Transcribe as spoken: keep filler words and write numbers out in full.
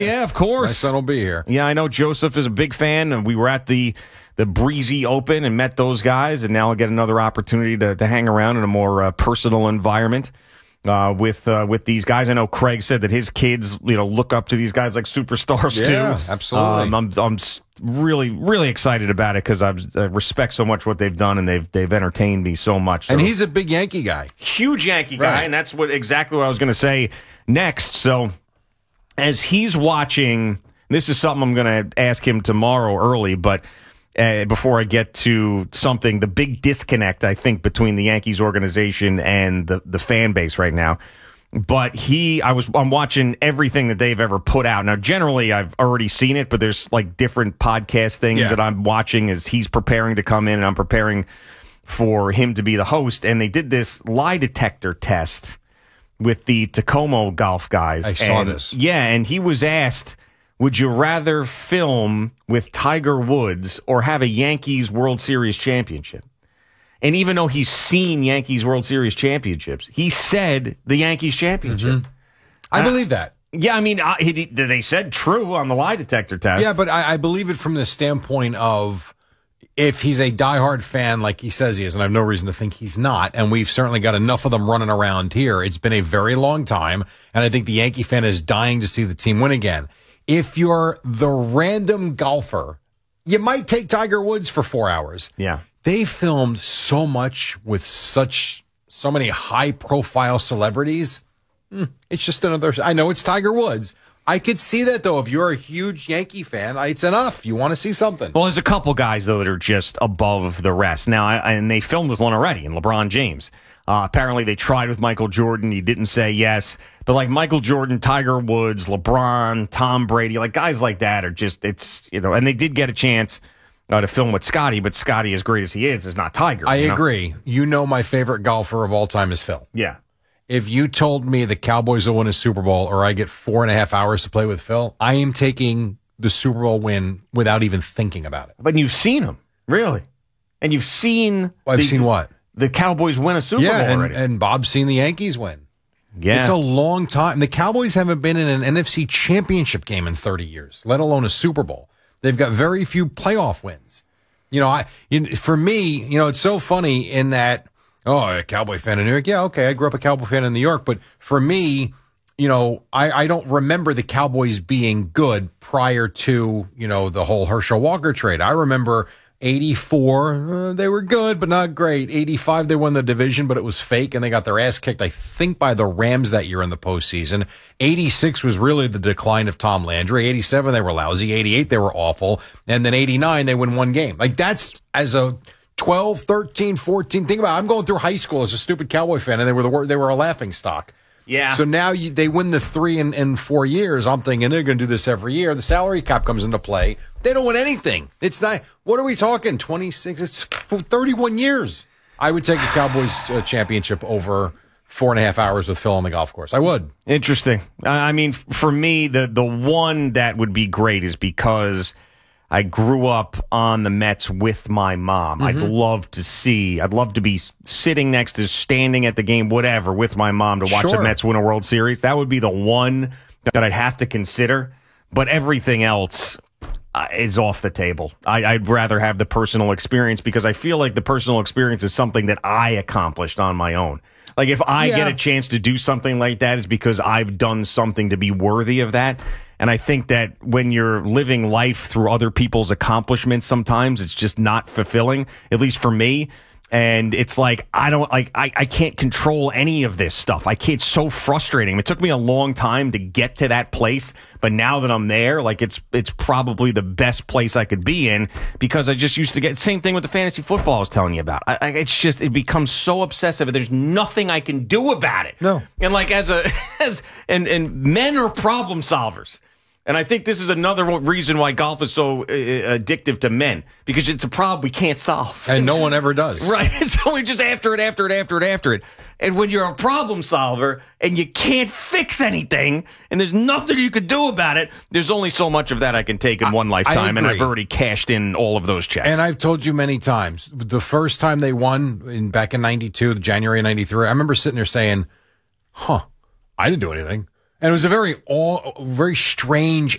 Yeah, of course. My son will be here. Yeah, I know Joseph is a big fan, and we were at the the Breezy Open and met those guys, and now I'll get another opportunity to, to hang around in a more uh, personal environment uh, with uh, with these guys. I know Craig said that his kids, you know, look up to these guys like superstars yeah, too. Absolutely. Um, I'm I'm really really excited about it because I respect so much what they've done, and they've they've entertained me so much. So, and he's a big Yankee guy, huge Yankee guy, right. and that's what exactly what I was going to say next. So as he's watching, this is something I'm going to ask him tomorrow early, but. Uh, before I get to something, the big disconnect, I think, between the Yankees organization and the, the fan base right now. But he, I was, I'm watching everything that they've ever put out. Now, generally, I've already seen it, but there's like different podcast things yeah. that I'm watching as he's preparing to come in and I'm preparing for him to be the host. And they did this lie detector test with the Tacoma golf guys. I saw and, this. Yeah, and he was asked, would you rather film with Tiger Woods or have a Yankees World Series championship? And even though he's seen Yankees World Series championships, he said the Yankees championship. Mm-hmm. I uh, believe that. Yeah, I mean, uh, he, they said true on the lie detector test. Yeah, but I, I believe it from the standpoint of if he's a diehard fan like he says he is, and I have no reason to think he's not, and we've certainly got enough of them running around here. It's been a very long time, and I think the Yankee fan is dying to see the team win again. If you're the random golfer, you might take Tiger Woods for four hours. Yeah. They filmed so much with such, so many high profile celebrities. It's just another, I know it's Tiger Woods. I could see that though. If you're a huge Yankee fan, it's enough. You want to see something. Well, there's a couple guys though that are just above the rest. Now, I, and they filmed with one already in LeBron James. Uh, apparently they tried with Michael Jordan. He didn't say yes. But like Michael Jordan, Tiger Woods, LeBron, Tom Brady, like guys like that are just, it's, you know, and they did get a chance uh, to film with Scotty, but Scotty, as great as he is, is not Tiger. I you know? agree. You know, my favorite golfer of all time is Phil. Yeah. If you told me the Cowboys will win a Super Bowl or I get four and a half hours to play with Phil, I am taking the Super Bowl win without even thinking about it. But you've seen him, really. And you've seen. I've the, seen what? The Cowboys win a Super yeah, Bowl and, already. and Bob's seen the Yankees win. Yeah. It's a long time. The Cowboys haven't been in an N F C championship game in thirty years, let alone a Super Bowl. They've got very few playoff wins. You know, I you, for me, you know, it's so funny in that, oh, a Cowboy fan in New York. Yeah, okay, I grew up a Cowboy fan in New York. But for me, you know, I, I don't remember the Cowboys being good prior to, you know, the whole Herschel Walker trade. I remember eighty-four, uh, they were good, but not great. eighty-five, they won the division, but it was fake, and they got their ass kicked, I think, by the Rams that year in the postseason. eighty-six was really the decline of Tom Landry. eighty-seven, they were lousy. eighty-eight, they were awful. And then eighty-nine, they win one game. Like, that's as a twelve, thirteen, fourteen, think about it. I'm going through high school as a stupid Cowboy fan, and they were the they were a laughing stock. Yeah. So now you, they win the three in, in four years. I'm thinking they're going to do this every year. The salary cap comes into play. They don't win anything. It's not, what are we talking? twenty-six, it's for thirty-one years. I would take a Cowboys uh, championship over four and a half hours with Phil on the golf course. I would. Interesting. I mean, for me, the, the one that would be great is because I grew up on the Mets with my mom. Mm-hmm. I'd love to see, I'd love to be sitting next to, standing at the game, whatever, with my mom to watch Sure. the Mets win a World Series. That would be the one that I'd have to consider. But everything else uh, is off the table. I, I'd rather have the personal experience because I feel like the personal experience is something that I accomplished on my own. Like if I yeah. get a chance to do something like that, it's because I've done something to be worthy of that. And I think that when you're living life through other people's accomplishments, sometimes it's just not fulfilling, at least for me. And it's like, I don't like, I, I can't control any of this stuff. I can't, it's so frustrating. It took me a long time to get to that place. But now that I'm there, like it's, it's probably the best place I could be in because I just used to get, same thing with the fantasy football I was telling you about. I, I, it's just, it becomes so obsessive. There's nothing I can do about it. No. And like as a, as, and, and men are problem solvers. And I think this is another reason why golf is so uh, addictive to men, because it's a problem we can't solve. And no one ever does. Right. So we're just after it, after it, after it, after it. And when you're a problem solver and you can't fix anything and there's nothing you could do about it, there's only so much of that I can take in I, one lifetime. And I've already cashed in all of those checks. And I've told you many times, the first time they won in back in ninety-two, January of ninety-three, I remember sitting there saying, huh, I didn't do anything. And it was a very, aw- very strange